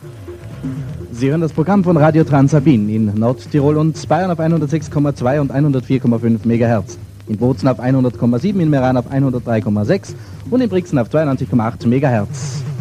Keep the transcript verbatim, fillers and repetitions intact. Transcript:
Sie hören das Programm von Radio Transabin in Nordtirol und Bayern auf hundertsechs Komma zwei und hundertvier Komma fünf Megahertz. In Bozen auf hundert Komma sieben, in Meran auf hundertdrei Komma sechs und in Brixen auf zweiundneunzig Komma acht Megahertz.